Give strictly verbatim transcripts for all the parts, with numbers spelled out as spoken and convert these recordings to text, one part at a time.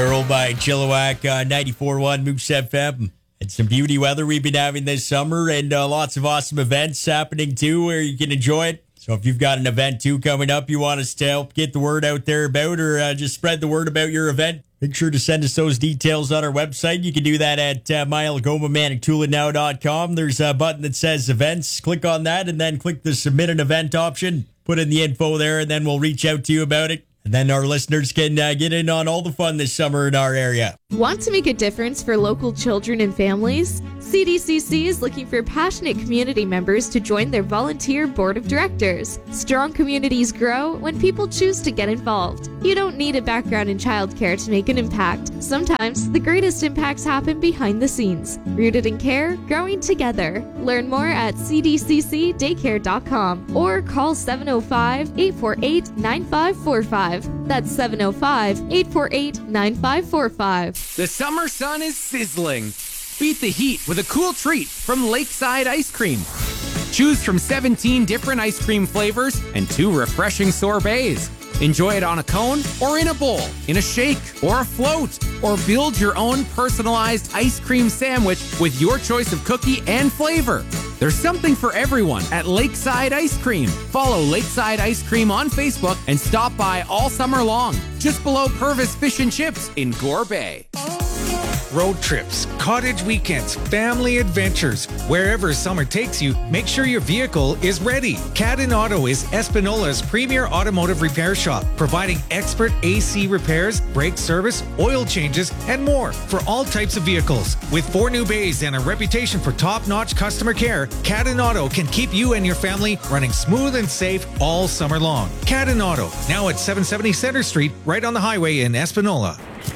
Earl by Chilliwack, uh, ninety-four point one Moose F M. And some beauty weather we've been having this summer, and uh, lots of awesome events happening too where you can enjoy it. So if you've got an event too coming up you want us to help get the word out there about, or uh, just spread the word about your event, make sure to send us those details on our website. You can do that at uh, my algoma manitoulin now dot com. There's a button that says events. Click on that and then click the submit an event option. Put in the info there and then we'll reach out to you about it. And then our listeners can uh, get in on all the fun this summer in our area. Want to make a difference for local children and families? C D C C is looking for passionate community members to join their volunteer board of directors. Strong communities grow when people choose to get involved. You don't need a background in childcare to make an impact. Sometimes the greatest impacts happen behind the scenes. Rooted in care, growing together. Learn more at c d c c daycare dot com or call seven oh five, eight four eight, nine five four five. That's seven oh five, eight four eight, nine five four five. The summer sun is sizzling. Beat the heat with a cool treat from Lakeside Ice Cream. Choose from seventeen different ice cream flavors and two refreshing sorbets. Enjoy it on a cone or in a bowl, in a shake or a float, or build your own personalized ice cream sandwich with your choice of cookie and flavor. There's something for everyone at Lakeside Ice Cream. Follow Lakeside Ice Cream on Facebook and stop by all summer long, just below Purvis Fish and Chips in Gore Bay. Road trips, cottage weekends, family adventures. Wherever summer takes you, make sure your vehicle is ready. Cadden Auto is Espinola's premier automotive repair shop, providing expert A C repairs, brake service, oil changes, and more for all types of vehicles. With four new bays and a reputation for top-notch customer care, Cadden Auto can keep you and your family running smooth and safe all summer long. Cadden Auto, now at seven seventy Center Street, right on the highway in Espinola.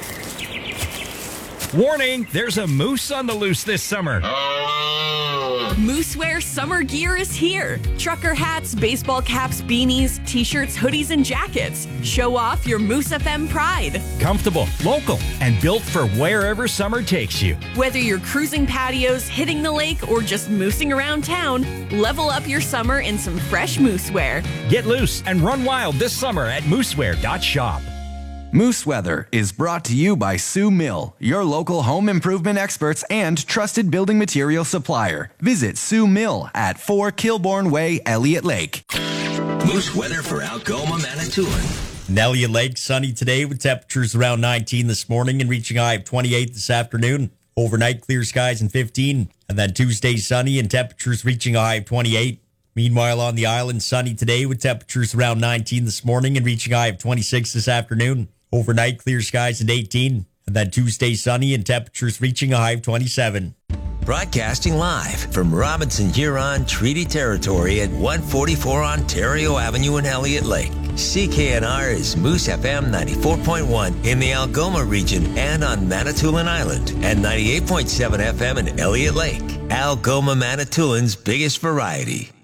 Warning, there's a moose on the loose this summer. Moosewear summer gear is here. Trucker hats, baseball caps, beanies, t-shirts, hoodies, and jackets. Show off your Moose F M pride. Comfortable, local, and built for wherever summer takes you. Whether you're cruising patios, hitting the lake, or just moosing around town, level up your summer in some fresh moosewear. Get loose and run wild this summer at moosewear dot shop. Moose Weather is brought to you by Sue Mill, your local home improvement experts and trusted building material supplier. Visit Sue Mill at four Kilbourne Way, Elliott Lake. Moose weather for Algoma, Manitoulin. In Elliott Lake, sunny today with temperatures around nineteen this morning and reaching a high of twenty-eight this afternoon. Overnight, clear skies and fifteen. And then Tuesday, sunny and temperatures reaching a high of twenty-eight. Meanwhile, on the island, sunny today with temperatures around nineteen this morning and reaching a high of twenty-six this afternoon. Overnight, clear skies and eighteen. And then Tuesday, sunny and temperatures reaching a high of twenty-seven. Broadcasting live from Robinson Huron Treaty Territory at one forty-four Ontario Avenue in Elliott Lake. C K N R is Moose F M ninety-four point one in the Algoma region and on Manitoulin Island, and ninety-eight point seven F M in Elliott Lake. Algoma, Manitoulin's biggest variety.